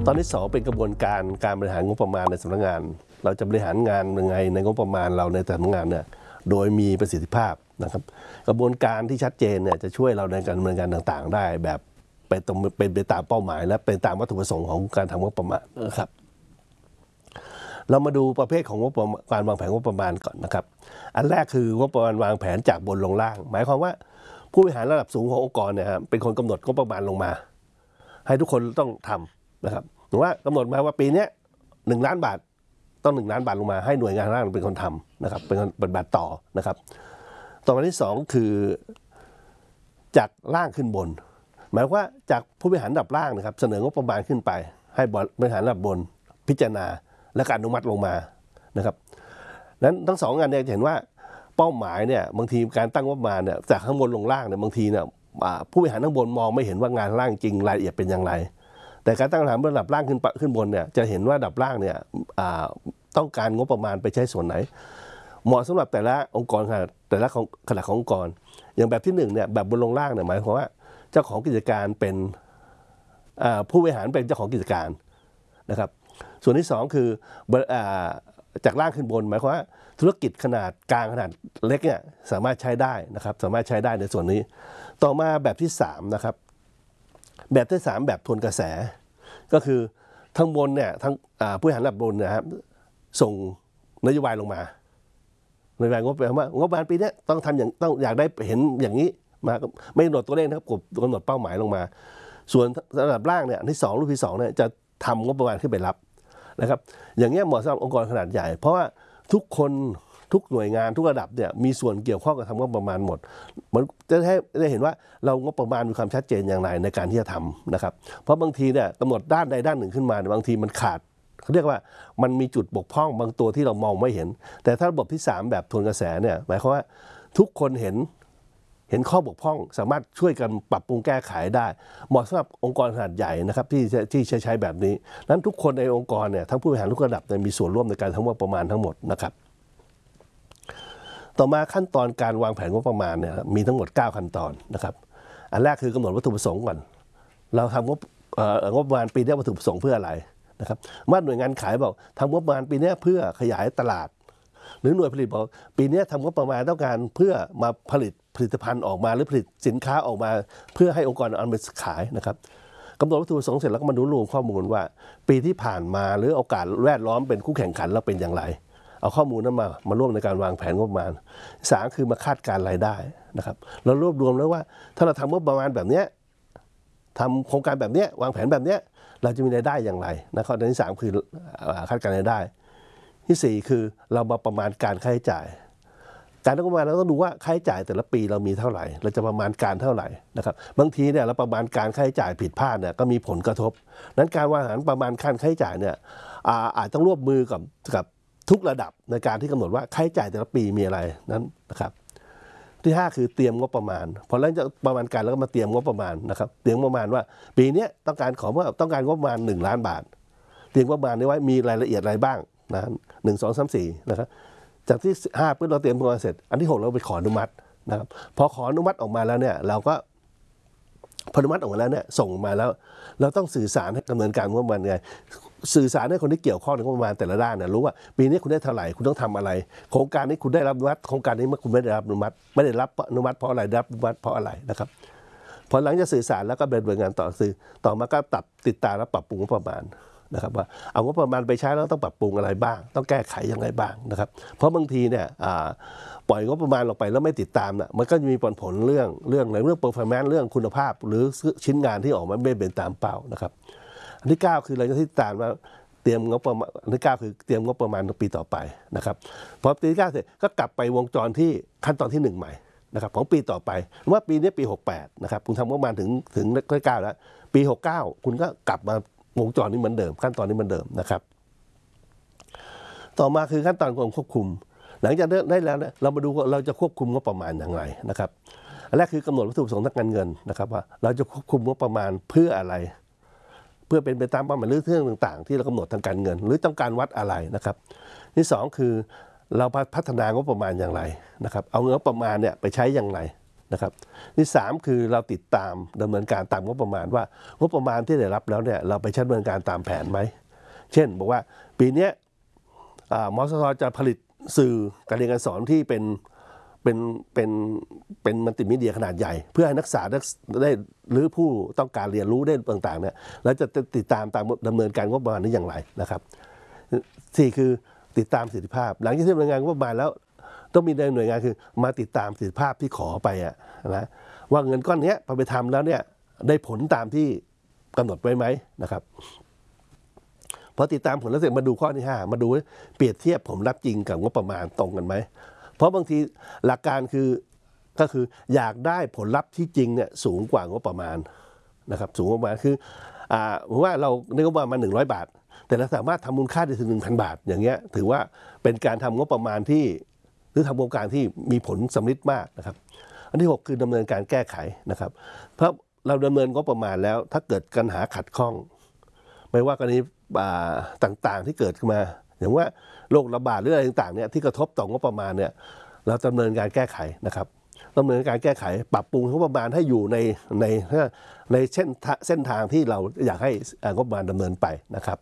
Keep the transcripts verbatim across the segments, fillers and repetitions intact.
ตอนที่สองเป็นกระบวนการการบริหารงบประมาณในสำนักงานเราจะบริหารงานยังไงในงบประมาณเราในสำนักงานเนี่ยโดยมีประสิทธิภาพนะครับกระบวนการที่ชัดเจนเนี่ยจะช่วยเราในการดำเนินการต่างๆได้แบบเป็นตรงเป็นไปตามเป้าหมายและเป็นตามวัตถุประสงค์ของการทำงบประมาณนะครับเรามาดูประเภทของงบประมาณการวางแผนงบประมาณก่อนนะครับอันแรกคืองบประมาณวางแผนจากบนลงล่างหมายความว่าผู้บริหารระดับสูงขององค์กรเนี่ยครับเป็นคนกำหนดงบประมาณลงมาให้ทุกคนต้องทำนะครับหรือว่ากำหนดมาว่าปีนี้หนึ่งล้านบาทต้องหนึ่งล้านบาทลงมาให้หน่วยงานล่างเป็นคนทำนะครับเป็นคนปฏิบัติต่อนะครับต่อมาที่สองคือจากล่างขึ้นบนหมายว่าจากผู้บริหารระดับล่างนะครับเสนองบประมาณขึ้นไปให้บริหารระดับบนพิจารณาและการอนุมัติลงมานะครับนั้นทั้งสองงานเนี่ยจะเห็นว่าเป้าหมายเนี่ยบางทีการตั้งงบประมาณเนี่ยจากข้างบนลงล่างเนี่ยบางทีเนี่ยผู้บริหารข้างบนมองไม่เห็นว่างานล่างจริงรายละเอียดเป็นอย่างไรแต่การตั้งคำถามระดับล่างขึ้นขึ้นบนเนี่ยจะเห็นว่าระดับล่างเนี่ยต้องการงบประมาณไปใช้ส่วนไหนเหมาะสำหรับแต่ละองค์กรขนาดแต่ละขนาดขององค์กรอย่างแบบที่หนึ่งเนี่ยแบบบนลงล่างเนี่ยหมายความว่าเจ้าของกิจการเป็นผู้บริหารเป็นเจ้าของกิจการนะครับส่วนที่สองคือจากล่างขึ้นบนหมายความว่าธุรกิจขนาดกลางขนาดเล็กเนี่ยสามารถใช้ได้นะครับสามารถใช้ได้ในส่วนนี้ต่อมาแบบที่สามนะครับแบบที่สามแบบทวนกระแสก็คือทั้งบนเนี่ยทั้งผู้บริหารระดับบนนะครับส่งนโยบายลงมานโยบายงบประมาณงบประมาณปีนี้ต้องทำอย่างต้องอยากได้เห็นอย่างนี้มาไม่กำหนดตัวเลขนะครับกำหนดเป้าหมายลงมาส่วนระดับล่างเนี่ยที่สองรูปที่สองเนี่ยจะทำงบประมาณขึ้นไปรับนะครับอย่างเงี้ยเหมาะสำหรับองค์กรขนาดใหญ่เพราะว่าทุกคนทุกหน่วยงานทุกระดับเนี่ยมีส่วนเกี่ยวข้องกับทำงบประมาณหมดมันจะให้ได้เห็นว่าเรางบประมาณมีความชัดเจนอย่างไรในการที่จะทำนะครับเพราะบางทีเนี่ยกำหนดด้านใดด้านหนึ่งขึ้นมาบางทีมันขาดเขาเรียกว่ามันมีจุดบกพร่องบางตัวที่เรามองไม่เห็นแต่ถ้าระบบที่สามแบบทวนกระแสเนี่ยหมายความว่าทุกคนเห็นเห็นข้อบกพร่องสามารถช่วยกันปรับปรุงแก้ไขได้เหมาะสำหรับองค์กรขนาดใหญ่นะครับที่ที่ใช้ใช้แบบนี้นั้นทุกคนในองค์กรเนี่ยทั้งผู้บริหารทุกระดับมีส่วนร่วมในการทำงบประมาณทั้งหมดนะครับต่อมาขั้นตอนการวางแผนงบประมาณเนี่ยมีทั้งหมดเก้าขั้นตอนนะครับอันแรกคือกำหนดวัตถุประสงค์ก่อนเราทำงบงบประมาณปีนี้วัตถุประสงค์เพื่ออะไรนะครับว่าหน่วยงานขายบอกทำงบประมาณปีนี้เพื่อขยายตลาดหรือหน่วยผลิตบอกปีนี้ทำงบประมาณต้องการเพื่อมาผลิตผลิตภัณฑ์ออกมาหรือผลิตสินค้าออกมาเพื่อให้องค์กรเอาไปขายนะครับกำหนดวัตถุประสงค์เสร็จแล้วก็มาดูรวมข้อมูลว่าปีที่ผ่านมาหรือโอกาสแวดล้อมเป็นคู่แข่งขันแล้วเป็นอย่างไรเอาข้อมูลนั้นมามาร่วมในการวางแผนงบประมาณสามคือมาคาดการรายได้นะครับเรารวบรวมแล้วว่าถ้าเราทำงบประมาณแบบนี้ทำโครงการแบบนี้วางแผนแบบนี้เราจะมีรายได้อย่างไรนะครับอันที่สามคือคาดการรายได้ที่สี่คือเรามาประมาณการค่าใช้จ่ายการงบประมาณเราต้องดูว่าค่าใช้จ่ายแต่ละปีเรามีเท่าไหร่เราจะประมาณการเท่าไหร่นะครับบางทีเนี่ยเราประมาณการค่าใช้จ่ายผิดพลาดเนี่ยก็มีผลกระทบนั้นการวางแผนประมาณการค่าใช้จ่ายเนี่ยอาจต้องร่วมมือกับกับทุกระดับในการที่กำหนดว่าค่าใช้จ่ายแต่ละปีมีอะไรนั้นนะครับที่ห้าคือเตรียมงบประมาณพอแล้วจะประมาณการแล้วก็มาเตรียมงบประมาณนะครับเตรียมงบประมาณว่าปีนี้ต้องการขอว่าต้องการงบประมาณหนึ่งล้านบาทเตรียมงบประมาณไว้มีรายละเอียดอะไรบ้างนะหนึ่งสองสามสี่นะครับจากที่ห้าปุ๊บเราเตรียมงบประมาณเสร็จอันที่หกเราไปขออนุมัตินะครับพอขออนุมัติออกมาแล้วเนี่ยเราก็พออนุมัติออกมาแล้วเนี่ยส่งมาแล้วเราต้องสื่อสารให้ดำเนินการงบประมาณไงสื่อสารให้คนที่เกี่ยวข้องในงบประมาณแต่ละด้านเนี่ยรู้ว่าปีนี้คุณได้เท่าไหร่คุณต้องทำอะไรโครงการนี้คุณได้รับอนุมัติโครงการนี้เมื่อคุณไม่ได้รับอนุมัติไม่ได้รับอนุมัติเพราะอะไรได้รับอนุมัติเพราะอะไรนะครับพอหลังจากสื่อสารแล้วก็ดำเนินงานต่อสื่อต่อมาก็ตัดติดตามและปรับปรุงงบประมาณนะครับว่าเอางบประมาณไปใช้แล้วต้องปรับปรุงอะไรบ้างต้องแก้ไขอย่างไรบ้างนะครับเพราะบางทีเนี่ยปล่อยงบประมาณลงไปแล้วไม่ติดตามน่ะมันก็จะมีผลผลเรื่องเรื่องอะไรเรื่อง performance เรื่องคุณภาพหรือชิ้นงานที่ออกมาไม่เป็นตามเป้านะครับอันที่เก้าคือเราจะติดตามว่าเตรียมงบประมาณอันที่เก้าคือเตรียมงบประมาณปีต่อไปนะครับพอปีที่เก้าเสร็จก็กลับไปวงจรที่ขั้นตอนที่หนึ่งใหม่นะครับของปีต่อไปว่าปีนี้ปีหกแปดนะครับคุณทำงบประมาณถึงถึงเลขเก้าแล้วปีหกเก้าคุณก็กลับมาวงจรนี้เหมือนเดิมขั้นตอนนี้เหมือนเดิมนะครับต่อมาคือขั้นตอนของควบคุมหลังจากได้แล้วเนี่ยเรามาดูว่าเราจะควบคุมงบประมาณอย่างไรนะครับอันแรกคือกำหนดวัตถุประสงค์ทางการเงินนะครับว่าเราจะควบคุมงบประมาณเพื่ออะไรเพื่อเป็นไปตามเป้าหมายหรือเรื่องต่างๆที่เรากำหนดทางการเงินหรือต้องการวัดอะไรนะครับที่สองคือเราพัฒนางบประมาณอย่างไรนะครับเอางบประมาณเนี่ยไปใช้อย่างไรนะครับที่สามคือเราติดตามดำเนินการตามงบประมาณว่างบประมาณที่ได้รับแล้วเนี่ยเราไปใช้ดำเนินการตามแผนไหมเช่นบอกว่าปีนี้มสทจะผลิตสื่อการเรียนการสอนที่เป็นเป็นเป็นเป็นมัลติมีเดียขนาดใหญ่เพื่อให้นักศึกษาได้หรือผู้ต้องการเรียนรู้ได้ต่างๆเนี่ยแล้วจะติดตามตามดำเนินการงบประมาณนี้อย่างไรนะครับสี่คือติดตามประสิทธิภาพหลังจากที่ดำเนินงานงบประมาณแล้วต้องมีหน่วยงานคือมาติดตามประสิทธิภาพที่ขอไปอะนะว่าเงินก้อนนี้พอไปทำแล้วเนี่ยได้ผลตามที่กำหนดไว้ไหมนะครับพอติดตามผลแล้วเสร็จมาดูข้อที่ห้ามาดูเปรียบเทียบผลลัพธ์จริงกับงบประมาณตรงกันไหมเพราะบางทีหลักการคือก็คืออยากได้ผลลัพธ์ที่จริงเนี่ยสูงกว่างบประมาณนะครับสูงกว่าประมาณคืออ่าผมว่าเราในงบประมาณหนึ่งร้อยบาทแต่เราสามารถทำมูลค่าได้ถึงหนึ่งพันบาทอย่างเงี้ยถือว่าเป็นการทำงบประมาณที่หรือทำโครงการที่มีผลสำลิดมากนะครับอันที่หกคือดำเนินการแก้ไขนะครับเพราะเราดำเนินงบประมาณแล้วถ้าเกิดปัญหาขัดข้องไม่ว่ากรณีต่างๆที่เกิดขึ้นมาอย่างว่าโรคระบาดหรืออะไรต่างๆเนี่ยที่กระทบต่องบประมาณเนี่ยเราดำเนินการแก้ไขนะครับดำเนินการแก้ไขปรับปรุงงบประมาณให้อยู่ในในในเส้นเส้นทางที่เราอยากให้งบประมาณดำเนินไปนะครับ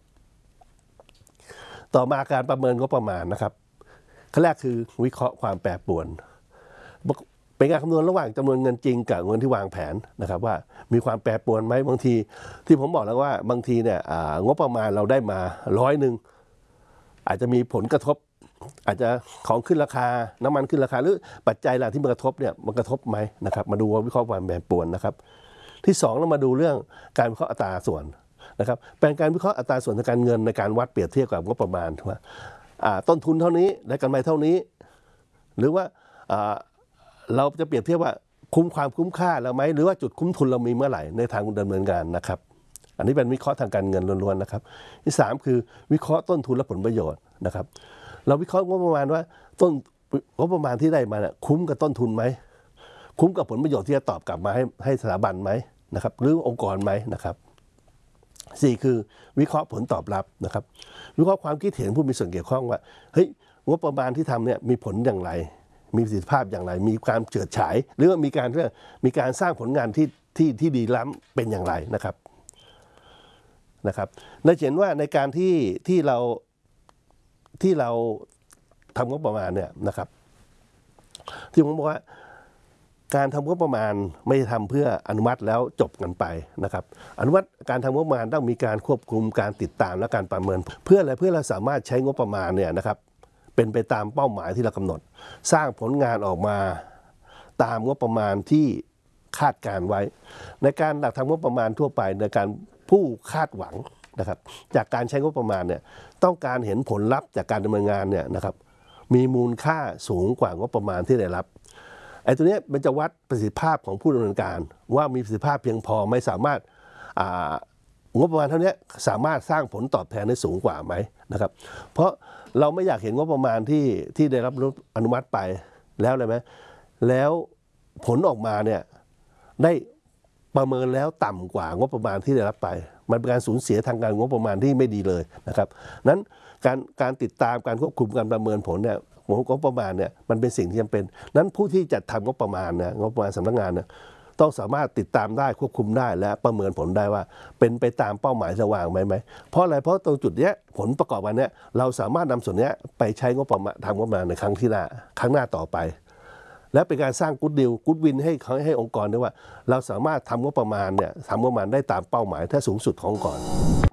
ต่อมาการประเมินงบประมาณนะครับขั้นแรกคือวิเคราะห์ความแปรปรวนเป็นการคำนวณระหว่างจำนวนเงินจริงกับเงินที่วางแผนนะครับว่ามีความแปรปรวนไหมบางทีที่ผมบอกแล้วว่าบางทีเนี่ยงบประมาณเราได้มาร้อยหนึ่งอาจจะมีผลกระทบอาจจะของขึ้นราคาน้ำมันขึ้นราคาหรือปัจจัยหลักที่มันกระทบเนี่ยมันกระทบไหมนะครับมาดูวิเคราะห์ความแปรปรวนนะครับที่สองเรามาดูเรื่องการวิเคราะห์อัตราส่วนนะครับเป็นการวิเคราะห์อัตราส่วนทางการเงินในการวัดเปรียบเทียบกับงบประมาณว่าต้นทุนเท่านี้ได้กำไรเท่านี้หรือว่าเราจะเปรียบเทียบว่าคุ้มความคุ้มค่าเราไหมหรือว่าจุดคุ้มทุนเรามีเมื่อไหร่ในทางดำเนินการนะครับอันนี้เป็นวิเคราะห์ทางการเงินล้วนๆนะครับที่สามคือวิเคราะห์ต้นทุนและผลประโยชน์นะครับเราวิเคราะห์งบประมาณว่าต้นงบประมาณที่ได้มาเนี่ยคุ้มกับต้นทุนไหมคุ้มกับผลประโยชน์ที่จะตอบกลับมาให้ให้สถาบันไหมนะครับหรือองค์กรไหมนะครับสี่คือวิเคราะห์ผลตอบรับนะครับวิเคราะห์ความคิดเห็นผู้มีส่วนเกี่ยวข้องว่าเฮ้ยงบประมาณที่ทำเนี่ยมีผลอย่างไรมีประสิทธิภาพอย่างไรมีการเฉิดฉายหรือว่ามีการเรื่องมีการสร้างผลงานที่ที่ที่ดีล้ำเป็นอย่างไรนะครับนะครับเราเห็นว่าในการที่ที่เราที่เราทำงบประมาณเนี่ยนะครับที่ผมบอกว่าการทำงบประมาณไม่ได้ทำเพื่ออนุมัติแล้วจบกันไปนะครับอนุมัติการทำงบประมาณต้องมีการควบคุมการติดตามและการประเมินเพื่ออะไรเพื่อเราสามารถใช้งบประมาณเนี่ยนะครับเป็นไปตามเป้าหมายที่เรากำหนดสร้างผลงานออกมาตามงบประมาณที่คาดการไว้ในการหลักทำงบประมาณทั่วไปในการผู้คาดหวังนะครับจากการใช้งบประมาณเนี่ยต้องการเห็นผลลัพธ์จากการดำเนินงานเนี่ยนะครับมีมูลค่าสูงกว่างบประมาณที่ได้รับไอ้ตัวนี้มันจะวัดประสิทธิภาพของผู้ดำเนินการว่ามีประสิทธิภาพเพียงพอไม่สามารถงบประมาณเท่านี้สามารถสร้างผลตอบแทนได้สูงกว่าไหมนะครับเพราะเราไม่อยากเห็นงบประมาณที่ที่ได้รับอนุมัติไปแล้วเลยไหมแล้วผลออกมาเนี่ยได้ประเมินแล้วต่ำกว่างบประมาณที่ได้รับไปมันเป็นการสูญเสียทางการงบประมาณที่ไม่ดีเลยนะครับนั้นการการติดตามการควบคุมการประเมินผลเนี่ยงบประมาณเนี่ยมันเป็นสิ่งที่จำเป็นนั้นผู้ที่จัดทำงบประมาณเนี่ยงบประมาณสำนักงานเนี่ยต้องสามารถติดตามได้ควบคุมได้และประเมินผลได้ว่าเป็นไปตามเป้าหมายที่วางไว้ไหมเพราะอะไรเพราะตรงจุดเนี้ยผลประกอบกันเนี้ยเราสามารถนำส่วนนี้ไปใช้งบประมาณทำงบประมาณในครั้งที่หน้าครั้งหน้าต่อไปและเป็นการสร้างกู๊ดดิลกู๊ดวินให้เขาให้องค์กรด้วยว่าเราสามารถทำงบประมาณเนี่ยทำงบประมาณได้ตามเป้าหมายที่สูงสุดขององค์กร